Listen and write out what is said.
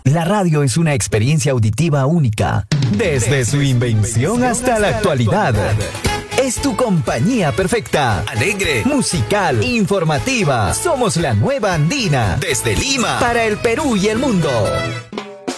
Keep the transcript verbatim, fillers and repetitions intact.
La radio es una experiencia auditiva única, desde su invención hasta la actualidad. Es tu compañía perfecta. Alegre, musical, informativa. Somos la nueva Andina. Desde Lima, para el Perú y el mundo.